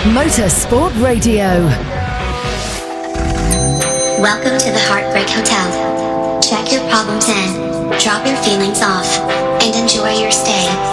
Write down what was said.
Motorsport Radio. Welcome to the Heartbreak Hotel. Check your problems in, drop your feelings off, and enjoy your stay.